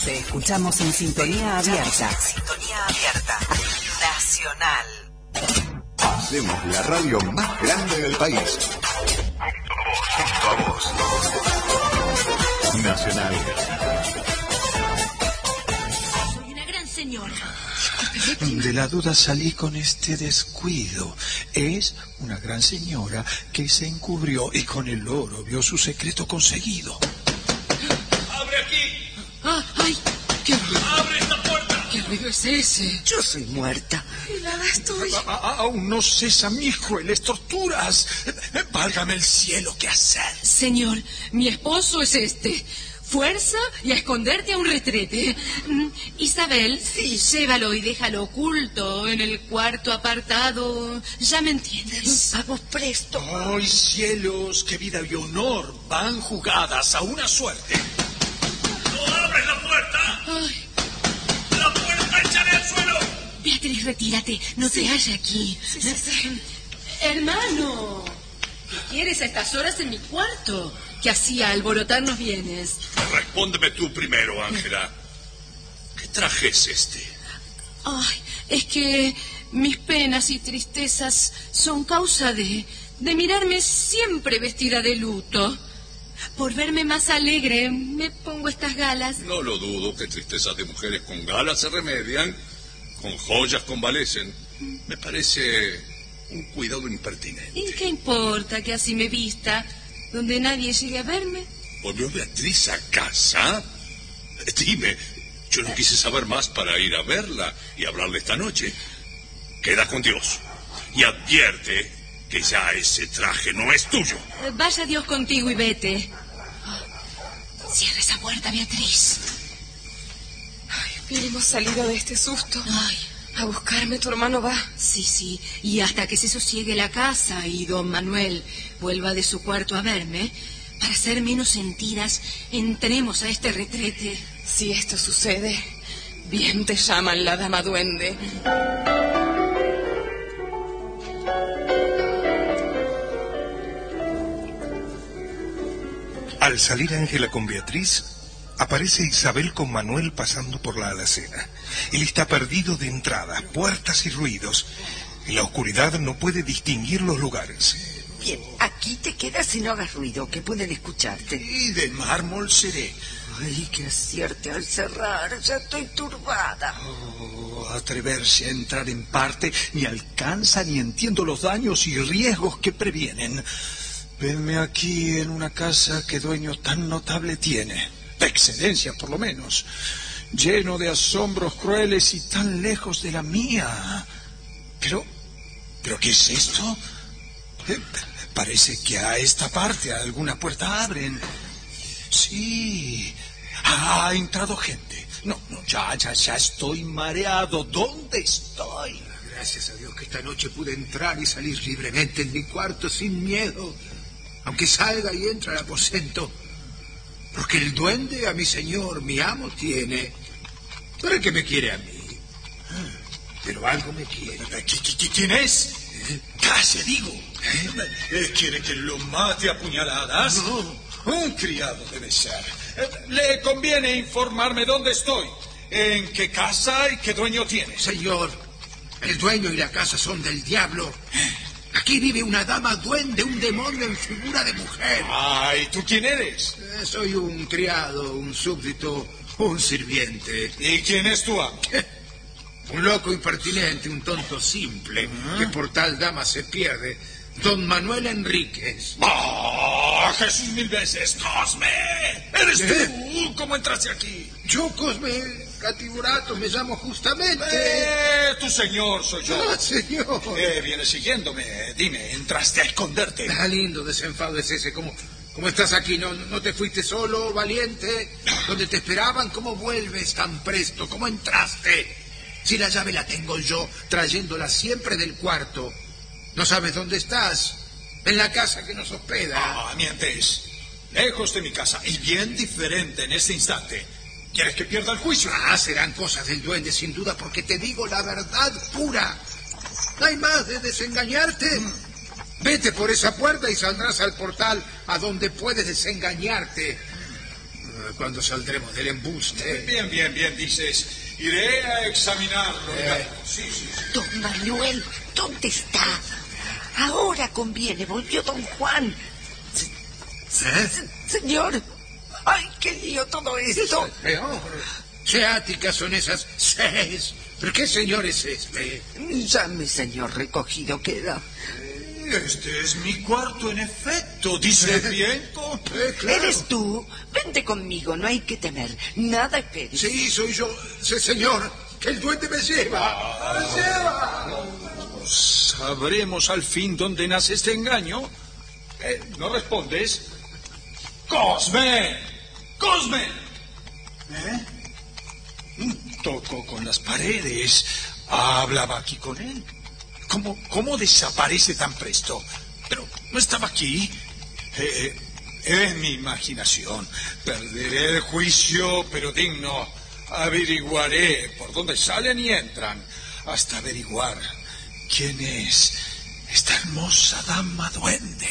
Te escuchamos en sintonía abierta. Nacional. Hacemos la radio más grande del país. Junto a vos. Nacional. Soy una gran señora. De la duda salí con este descuido. Es una gran señora que se encubrió y con el oro vio su secreto conseguido. ¡Abre aquí! ¡Ay! ¡Qué ruido! ¡Abre esta puerta! ¿Qué ruido es ese? Yo soy muerta. Helada estoy. Aún no cesan mis crueles torturas. Válgame el cielo, ¿qué hacer? Señor, mi esposo es este. Fuerza y a esconderte a un retrete. Isabel, sí, llévalo y déjalo oculto en el cuarto apartado. ¿Ya me entiendes? Vamos presto. ¡Ay, cielos! ¡Qué vida y honor van jugadas a una suerte! ¡No abres la puerta! Ay, ¡La puerta echaré al suelo! Beatriz, retírate. No te halles aquí. Hermano, ¿qué quieres a estas horas en mi cuarto? Que así a alborotarnos vienes. Respóndeme tú primero, Ángela. ¿Qué traje es este? Ay, es que mis penas y tristezas son causa de mirarme siempre vestida de luto. Por verme más alegre, me pongo estas galas. No lo dudo que tristezas de mujeres con galas se remedian, con joyas convalecen. Me parece un cuidado impertinente. ¿Y qué importa que así me vista, donde nadie llegue a verme? ¿Volvió Beatriz a casa? Dime, yo no quise saber más para ir a verla y hablarle esta noche. Queda con Dios y advierte que ya ese traje no es tuyo. Vaya Dios contigo y vete. Cierra esa puerta, Beatriz. Ay, bien hemos salido de este susto. Ay, A buscarme, tu hermano va. sí, y hasta que se sosiegue la casa y don Manuel vuelva de su cuarto a verme, para ser menos sentidas, entremos a este retrete. Si esto sucede, bien te llaman la dama duende. Al salir Ángela con Beatriz, aparece Isabel con Manuel pasando por la alacena. Él está perdido de entradas, puertas y ruidos. En la oscuridad no puede distinguir los lugares. Bien, aquí te quedas y no hagas ruido, que pueden escucharte. Y de mármol seré. Ay, que acierte al cerrar, ya estoy turbada. Oh, atreverse a entrar en parte ni alcanza ni entiendo los daños y riesgos que previenen. Venme aquí en una casa que dueño tan notable tiene, de excelencia por lo menos, lleno de asombros crueles y tan lejos de la mía. ¿Pero qué es esto? Parece que a esta parte alguna puerta abren. Sí, ha entrado gente. No, ya estoy mareado. ¿Dónde estoy? Gracias a Dios que esta noche pude entrar y salir libremente en mi cuarto sin miedo, aunque salga y entre al aposento, porque el duende a mi señor, mi amo, tiene. ¿Para qué me quiere a mí? Pero algo me quiere. ¿Quién es? Calle, digo. ¿Quiere que lo mate a puñaladas? No. Un criado debe ser. Le conviene informarme dónde estoy, en qué casa y qué dueño tiene. Señor, el dueño y la casa son del diablo. Aquí vive una dama duende, un demonio en figura de mujer. Ay, ¿tú quién eres? Soy un criado, un súbdito, un sirviente. ¿Y quién es tu amo? Un loco impertinente, un tonto simple, que por tal dama se pierde. Don Manuel Enríquez. ¡Ah, Jesús mil veces! ¡Cosme! ¿Eres tú? ¿Cómo entraste aquí? Yo, Cosme Catiburato, me llamo justamente. Tu señor soy yo. Ah, señor. Vienes siguiéndome. Dime, ¿entraste a esconderte? Ah, lindo desenfado es ese. ¿Cómo estás aquí? ¿No te fuiste solo, valiente? ¿Dónde te esperaban? ¿Cómo vuelves tan presto? ¿Cómo entraste? Si la llave la tengo yo, trayéndola siempre del cuarto. ¿No sabes dónde estás? En la casa que nos hospeda. Ah, mientes. Lejos de mi casa y bien diferente en este instante. ¿Quieres que pierda el juicio? Ah, serán cosas del duende, sin duda, porque te digo la verdad pura. ¿No hay más de desengañarte? Vete por esa puerta y saldrás al portal a donde puedes desengañarte. Cuando saldremos del embuste. Bien, dices. Iré a examinarlo. Sí. Don Manuel, ¿dónde está? Ahora conviene, volvió don Juan. Señor, ay, qué lío todo esto. Peor. ¿Qué áticas son esas 6? ¿Pero qué señor es este? Ya mi señor recogido queda. Este es mi cuarto, en efecto. ¿Dice bien? Claro. ¿Eres tú? Vente conmigo, no hay que temer. Nada esperes. Sí, soy yo. Sí, señor, que el duende me lleva. ¡Me lleva! ¿Sabremos al fin dónde nace este engaño? ¿No respondes? ¡Cosme! Tocó con las paredes. Hablaba aquí con él. ¿Cómo desaparece tan presto? Pero no estaba aquí. Es mi imaginación. Perderé el juicio, pero digno. Averiguaré por dónde salen y entran, hasta averiguar quién es esta hermosa dama duende.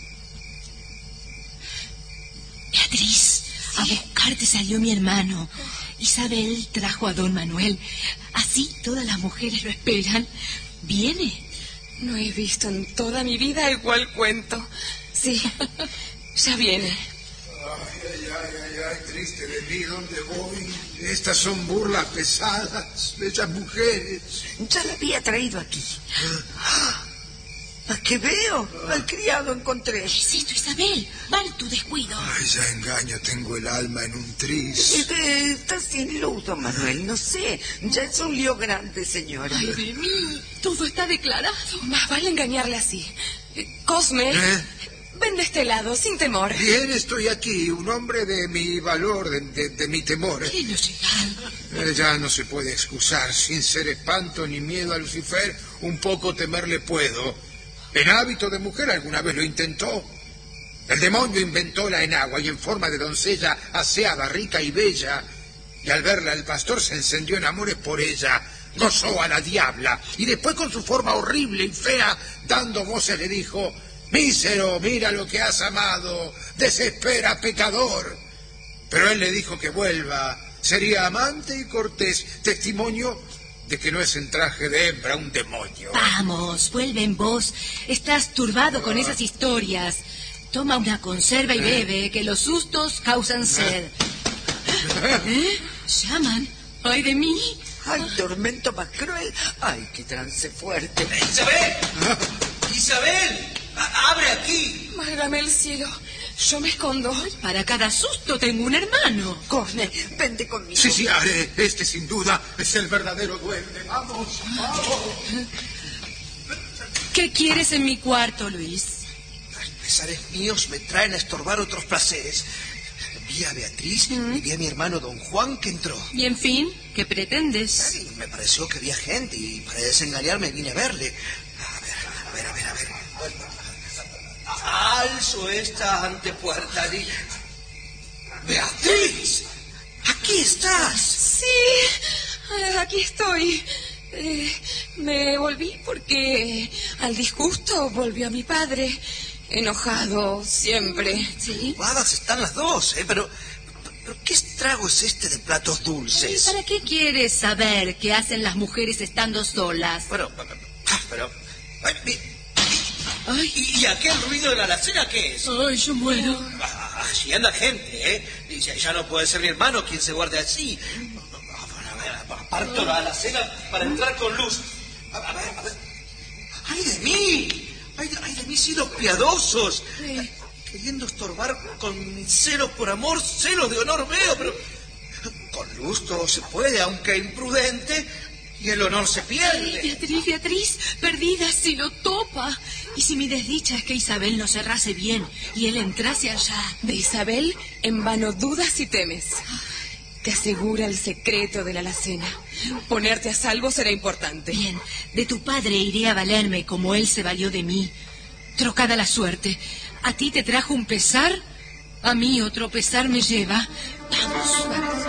Beatriz, a buscarte salió mi hermano. Isabel trajo a don Manuel. Así todas las mujeres lo esperan. ¿Viene? No he visto en toda mi vida igual cuento. Sí, ya viene. Ay, triste de mí, ¿dónde voy? Estas son burlas pesadas, bellas mujeres. Ya la había traído aquí. ¿A qué veo? Al criado encontré. ¿Qué es esto, Isabel? Vale tu descuido. Ay, ya engaño, tengo el alma en un tris. Está sin luz, don Manuel, no sé. Ya es un lío grande, señora. Ay, de mí, todo está declarado. Más vale engañarle así. Cosme, ven de este lado, sin temor. Bien, estoy aquí, un hombre de mi valor, de mi temor. ¿Qué no llegar? Ya no se puede excusar, sin ser espanto ni miedo a Lucifer, un poco temerle puedo. En hábito de mujer alguna vez lo intentó. El demonio inventó la enagua y en forma de doncella aseada, rica y bella. Y al verla el pastor se encendió en amores por ella, gozó a la diabla. Y después con su forma horrible y fea, dando voces le dijo: mísero, mira lo que has amado, desespera, pecador. Pero él le dijo que vuelva, sería amante y cortés, testimonio de que no es en traje de hembra un demonio. Vamos, vuelve en vos. Estás turbado con esas historias. Toma una conserva y bebe, que los sustos causan sed. ¿Llaman? ¡Ay, de mí! ¡Ay, tormento más cruel! ¡Ay, qué trance fuerte! ¡Isabel! ¡Abre aquí! Válgame el cielo. Yo me escondo. Para cada susto tengo un hermano. Cosme, vente conmigo. Sí, haré. Este sin duda es el verdadero duende. ¡Vamos! ¿Qué quieres en mi cuarto, Luis? Los pesares míos me traen a estorbar otros placeres. Vi a Beatriz y vi a mi hermano don Juan que entró. Y en fin, ¿qué pretendes? Ay, me pareció que había gente y para desengañarme vine a verle. A ver. Alzo esta antepuerta y... ¡Beatriz! ¡Aquí estás! Sí, aquí estoy. Me volví porque al disgusto volvió mi padre. Enojado siempre. Sí. Ocupadas están las dos, pero ¿qué estrago es este de platos dulces? ¿Para qué quieres saber qué hacen las mujeres estando solas? Pero... Ay, ¿y aquel ruido de la alacena qué es? Ay, yo muero. Allí anda gente, ¿eh? Y ya no puede ser mi hermano quien se guarde así. A ver, aparto la alacena para entrar con luz. A ver. ¡Ay de mí! ¡Ay de mí, cielos piadosos! Sí. Queriendo estorbar con mi celo por amor, celo de honor veo, pero con luz todo se puede, aunque imprudente, y el honor se pierde. Beatriz, perdida si lo topa. Y si mi desdicha es que Isabel no cerrase bien y él entrase allá. De Isabel, en vano dudas y temes. Te asegura el secreto de la alacena. Ponerte a salvo será importante. Bien, de tu padre iré a valerme como él se valió de mí. Trocada la suerte. ¿A ti te trajo un pesar? A mí otro pesar me lleva. Vamos.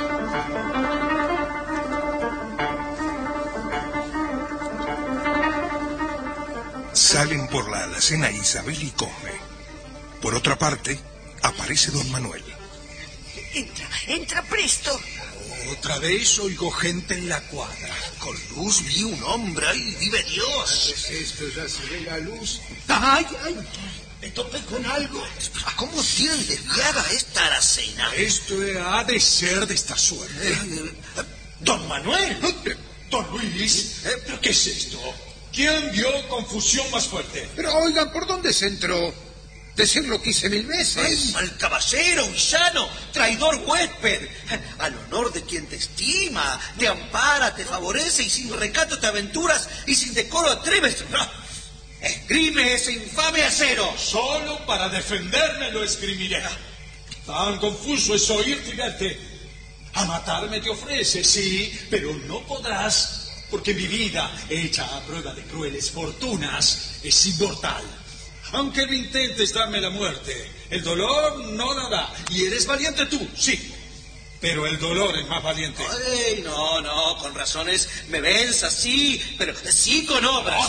Salen por la alacena Isabel y Cosme. Por otra parte, aparece don Manuel. Entra presto. Otra vez oigo gente en la cuadra. Con luz vi un hombre ahí, vive Dios. ¿Qué es esto? ¿Ya se ve la luz? ¡Ay! Me topé con algo. ¿Cómo tienen desviada esta alacena? Esto ha de ser de esta suerte. Don Manuel. Don Luis, ¿pero qué es esto? ¿Quién vio confusión más fuerte? Pero oigan, ¿por dónde se entró? Decirlo quise 1000 veces. Ay, mal caballero, villano, traidor huésped. Al honor de quien te estima, te ampara, te favorece y sin recato te aventuras y sin decoro atreves. ¡No! Esgrime ese infame acero. Solo para defenderme lo esgrimiré. Tan confuso es oírte y verte. A matarme te ofreces, sí, pero no podrás, porque mi vida, hecha a prueba de crueles fortunas, es inmortal. Aunque lo intentes darme la muerte, el dolor no la da. Y eres valiente tú, sí, pero el dolor es más valiente. Ay, no, con razones me venzas, sí, pero sí con obras,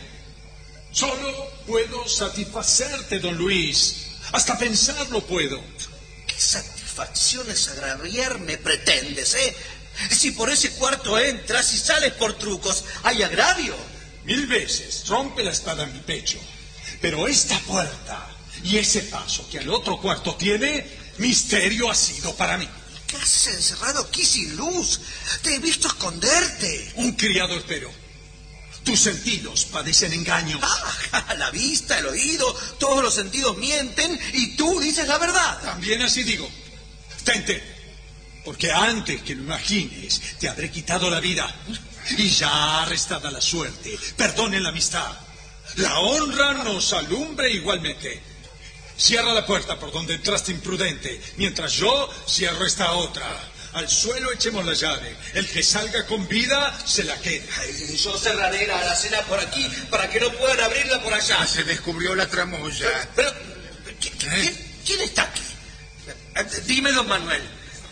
Solo puedo satisfacerte, don Luis. Hasta pensarlo puedo. ¿Qué satisfacciones agraviarme pretendes, Si por ese cuarto entras y sales por trucos, ¿hay agravio? 1000 veces rompe la espada en mi pecho. Pero esta puerta y ese paso que al otro cuarto tiene, misterio ha sido para mí. ¿Qué haces encerrado aquí sin luz? Te he visto esconderte. Un criado espero. Tus sentidos padecen engaños. La vista, el oído, todos los sentidos mienten y tú dices la verdad. También así digo. Tente, porque antes que lo imagines, te habré quitado la vida. Y ya arrestada la suerte, perdone la amistad. La honra nos alumbre igualmente. Cierra la puerta por donde entraste imprudente, mientras yo cierro esta otra. Al suelo echemos la llave. El que salga con vida se la queda. Yo cerraré la alacena por aquí para que no puedan abrirla por allá. Se descubrió la tramoya. Pero ¿quién está aquí? Dime, don Manuel.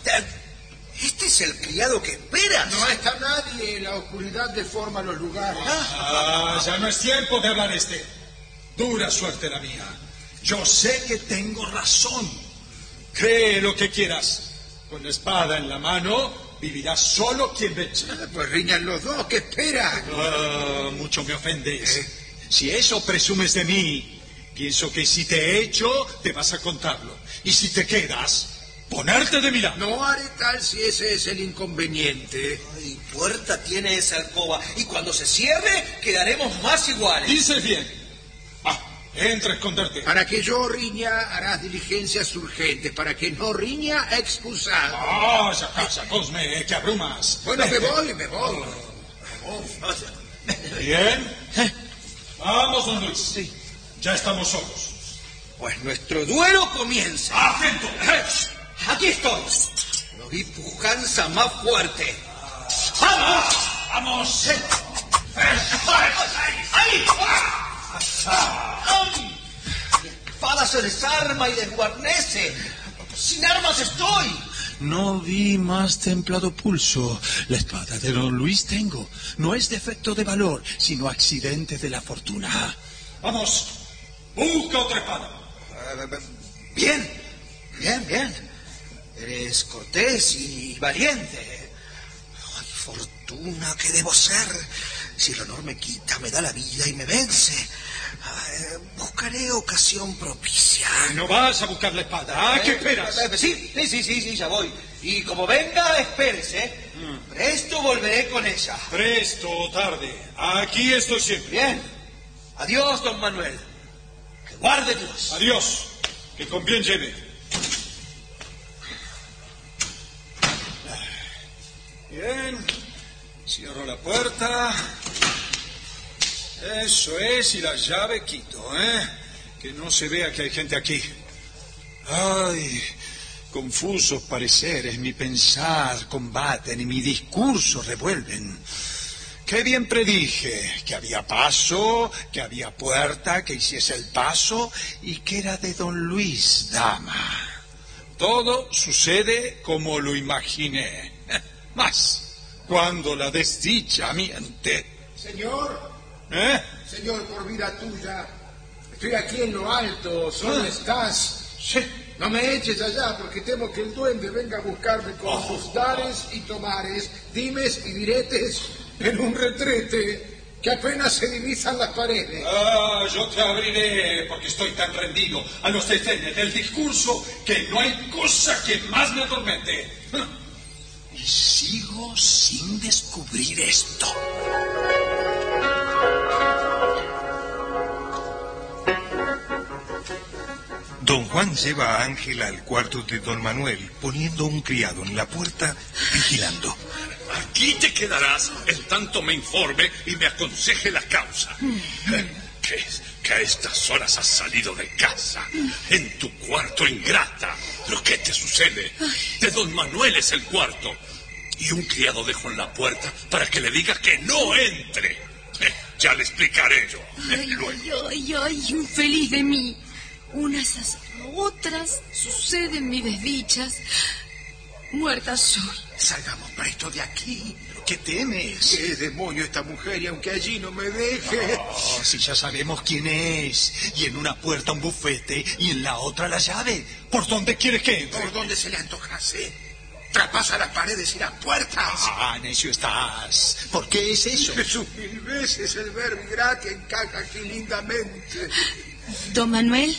¿Este es el criado que esperas? No está nadie. La oscuridad deforma los lugares. Ya no es tiempo de hablar Dura suerte la mía. Yo sé que tengo razón. Cree lo que quieras. Con la espada en la mano, vivirá solo quien vence. Pues riñan los dos. ¿Qué esperas? Mucho me ofendes. Si eso presumes de mí, pienso que si te he hecho, te vas a contarlo. Y si te quedas, ponerte de mi lado. No haré tal si ese es el inconveniente. Ay, puerta tiene esa alcoba. Y cuando se cierre, quedaremos más iguales. Dices bien. Entra a esconderte. Para que yo riña, harás diligencias urgentes. Para que no riña, expulsado. Ya, Cosme, que abrumas. Bueno, me voy. Bien. Vamos, don Luis. Sí. Ya estamos solos. Pues nuestro duelo comienza. ¡Atento! Aquí estoy. No vi pujanza más fuerte. ¡Vamos! ¡Ahí! Mi espada se desarma y desguarnece. Sin armas estoy. No vi más templado pulso. La espada de don Luis tengo. No es defecto de valor, sino accidente de la fortuna. Vamos, busca otra espada. Bien. Eres cortés y valiente. Ay, fortuna, ¿qué debo ser? Si el honor me quita, me da la vida y me vence. Buscaré ocasión propicia. No vas a buscar la espada. ¿Qué esperas? Sí, ya voy. Y como venga, espérese. Presto volveré con ella. Presto o tarde. Aquí estoy siempre. Bien. Adiós, don Manuel. Que guarde Dios. Adiós. Que con bien lleve. Bien. Cierro la puerta. Eso es, y la llave quito, Que no se vea que hay gente aquí. Ay, confusos pareceres, mi pensar combaten y mi discurso revuelven. Qué bien predije, que había paso, que había puerta, que hiciese el paso, y que era de don Luis, dama. Todo sucede como lo imaginé. Mas, cuando la desdicha miente... Señor... Señor, por vida tuya, estoy aquí en lo alto, ¿dónde estás? Sí, No me eches allá, porque temo que el duende venga a buscarme con sus dares y tomares, dimes y diretes en un retrete que apenas se divisan las paredes. Yo te abriré, porque estoy tan rendido a los desdenes del discurso que no hay cosa que más me atormente. Y sigo sin descubrir esto. Don Juan lleva a Ángela al cuarto de don Manuel, poniendo un criado en la puerta, vigilando. Aquí te quedarás en tanto me informe y me aconseje la causa. Que a estas horas has salido de casa, en tu cuarto, ingrata. ¿Pero qué te sucede? De don Manuel es el cuarto. Y un criado dejo en la puerta para que le diga que no entre. Ya le explicaré yo. Ay, infeliz de mí. Unas a otras suceden mis desdichas. Muerta soy. Salgamos presto de aquí. ¿Qué temes? ¿Qué demonio esta mujer? Y aunque allí no me deje... Si ya sabemos quién es. Y en una puerta un bufete y en la otra la llave. ¿Por dónde quieres que entre? Por donde se le antojase. Traspasa las paredes y las puertas. Necio estás. ¿Por qué es eso? Jesús, 1000 veces el verbo que encaja aquí lindamente. ¿Don Manuel?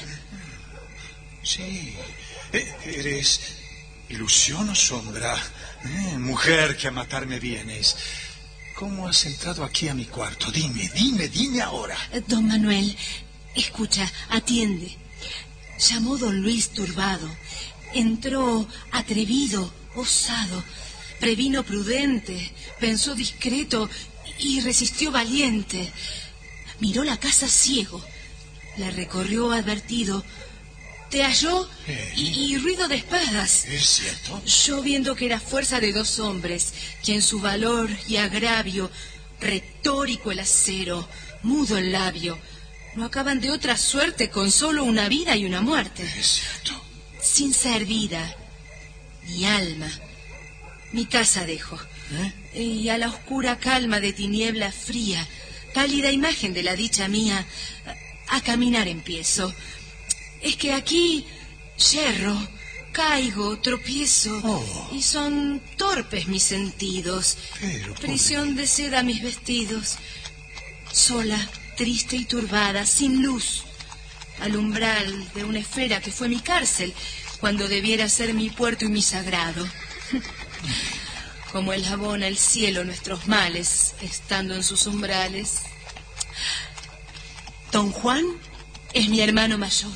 Sí. ¿Eres ilusión o sombra? Mujer que a matarme vienes. ¿Cómo has entrado aquí a mi cuarto? Dime ahora. Don Manuel, escucha, atiende. Llamó don Luis turbado. Entró atrevido, osado. Previno prudente, pensó discreto y resistió valiente. Miró la casa ciego. La recorrió advertido. Te halló y ruido de espadas. ¿Es cierto? Yo viendo que era fuerza de 2 hombres, que en su valor y agravio, retórico el acero, mudo el labio, no acaban de otra suerte con solo una vida y una muerte. Es cierto. Sin ser vida, ni alma, mi casa dejo. Y a la oscura calma de tiniebla fría, pálida imagen de la dicha mía, a caminar empiezo. Es que aquí yerro, caigo, tropiezo, y son torpes mis sentidos. Prisión de seda mis vestidos. Sola, triste y turbada, sin luz, al umbral de una esfera que fue mi cárcel, cuando debiera ser mi puerto y mi sagrado. Como él abona el cielo nuestros males, estando en sus umbrales. Don Juan es mi hermano mayor.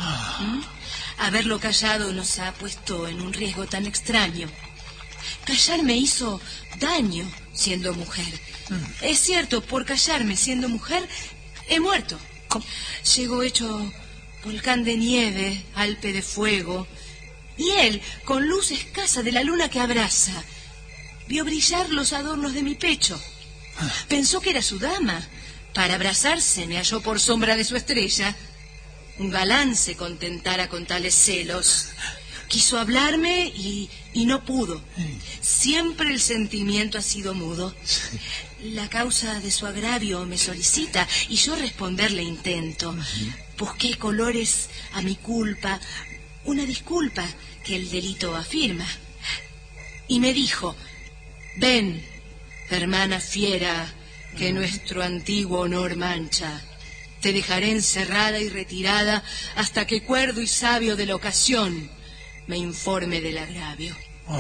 Haberlo callado nos ha puesto en un riesgo tan extraño. Callar me hizo daño siendo mujer. Es cierto, por callarme siendo mujer he muerto. Llegó hecho volcán de nieve, alpe de fuego, y él, con luz escasa de la luna que abraza, vio brillar los adornos de mi pecho. Pensó que era su dama. Para abrazarse me halló por sombra de su estrella. Un galán se contentara con tales celos. Quiso hablarme y no pudo. Siempre el sentimiento ha sido mudo. La causa de su agravio me solicita y yo responderle intento. Busqué colores a mi culpa, una disculpa que el delito afirma. Y me dijo: ven, hermana fiera, que nuestro antiguo honor mancha. Te dejaré encerrada y retirada hasta que cuerdo y sabio de la ocasión me informe del agravio.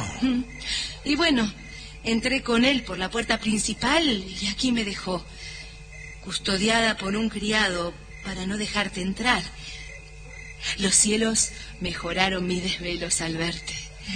Y bueno, entré con él por la puerta principal y aquí me dejó, custodiada por un criado para no dejarte entrar. Los cielos mejoraron mis desvelos al verte.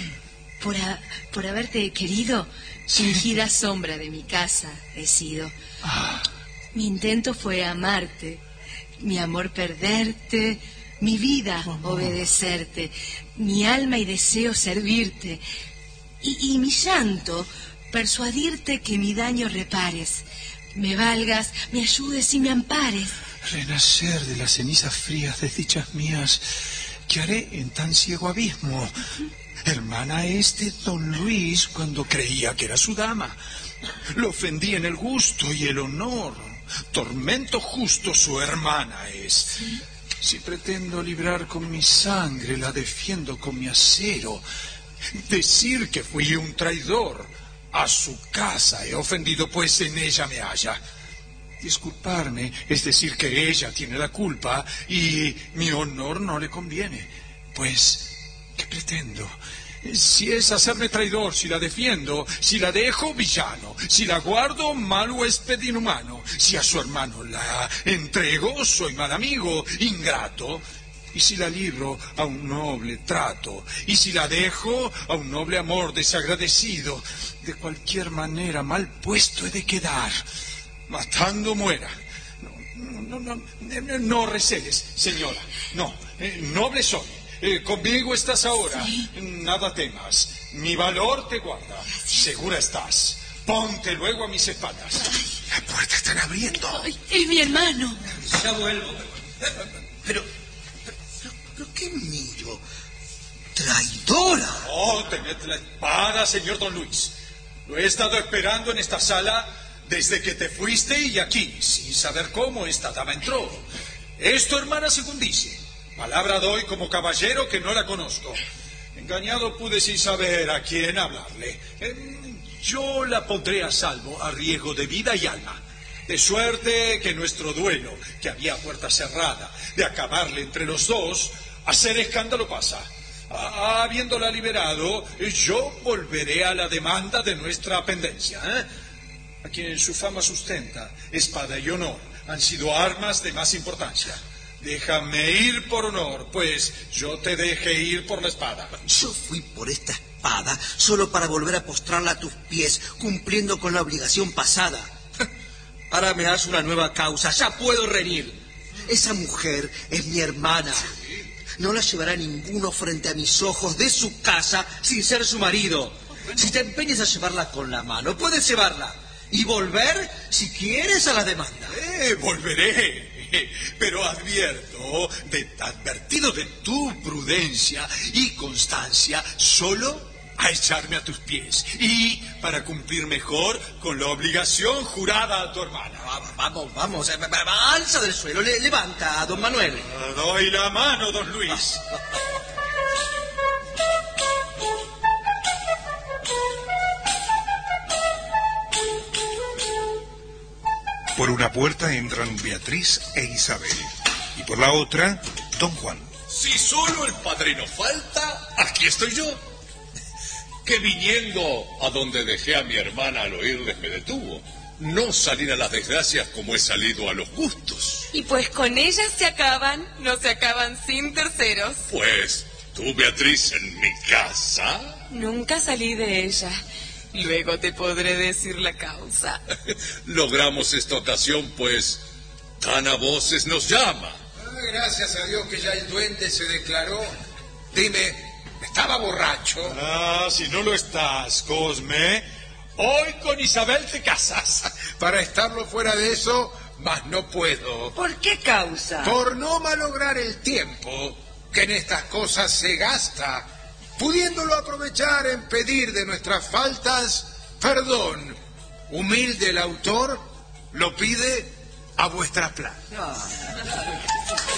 Por haberte querido, fingida sombra de mi casa he sido. Mi intento fue amarte, mi amor perderte, mi vida obedecerte, mi alma y deseo servirte, y mi llanto persuadirte que mi daño repares, me valgas, me ayudes y me ampares. Renacer de las cenizas frías desdichas mías que haré en tan ciego abismo. Hermana es de don Luis cuando creía que era su dama. Lo ofendí en el gusto y el honor. Tormento justo su hermana es. Si pretendo librar con mi sangre, la defiendo con mi acero. Decir que fui un traidor a su casa he ofendido, pues en ella me halla. Disculparme es decir que ella tiene la culpa y mi honor no le conviene. Pues, ¿qué pretendo? Si es hacerme traidor, si la defiendo, si la dejo, villano, si la guardo, mal huésped inhumano, si a su hermano la entrego, soy mal amigo, ingrato, y si la libro, a un noble trato, y si la dejo, a un noble amor desagradecido, de cualquier manera mal puesto he de quedar, matando muera. No receles, señora, noble soy. Conmigo estás ahora. Sí. Nada temas. Mi valor te guarda. Segura estás. Ponte luego a mis espaldas. Ay. La puerta están abriendo. Ay, es mi hermano. Ya vuelvo. Pero ¿qué miro? ¡Traidora! Oh, tened la espada, señor don Luis. Lo he estado esperando en esta sala desde que te fuiste y aquí, sin saber cómo esta dama entró. Es tu hermana según dice. Palabra doy como caballero que no la conozco. Engañado pude sin saber a quién hablarle. Yo la pondré a salvo a riesgo de vida y alma. De suerte que nuestro duelo, que había puerta cerrada, de acabarle entre los dos, a hacer escándalo pasa. Habiéndola liberado, yo volveré a la demanda de nuestra pendencia. A quien su fama sustenta, espada y honor, han sido armas de más importancia. Déjame ir por honor, pues yo te dejé ir por la espada. Yo fui por esta espada solo para volver a postrarla a tus pies, cumpliendo con la obligación pasada. Ahora me das una nueva causa, ya puedo reñir. Esa mujer es mi hermana. No la llevará ninguno frente a mis ojos de su casa sin ser su marido. Si te empeñas a llevarla con la mano, puedes llevarla. Y volver, si quieres, a la demanda. Volveré. Pero advertido de tu prudencia y constancia, solo a echarme a tus pies y para cumplir mejor con la obligación jurada a tu hermana. Vamos, alza del suelo, levanta a don Manuel. Doy la mano, don Luis. Por una puerta entran Beatriz e Isabel, y por la otra, don Juan. Si solo el padrino falta, aquí estoy yo. Que viniendo a donde dejé a mi hermana al oírles me detuvo. No salir a las desgracias como he salido a los gustos. Y pues con ellas se acaban, no se acaban sin terceros. Pues, tú, Beatriz, en mi casa. Nunca salí de ella. Luego te podré decir la causa. Logramos esta ocasión, pues, tan a voces nos llama. Gracias a Dios que ya el duende se declaró. Dime, ¿estaba borracho? Si no lo estás, Cosme, hoy con Isabel te casas. Para estarlo fuera de eso, mas no puedo. ¿Por qué causa? Por no malograr el tiempo que en estas cosas se gasta, pudiéndolo aprovechar en pedir de nuestras faltas perdón. Humilde el autor lo pide a vuestra plata.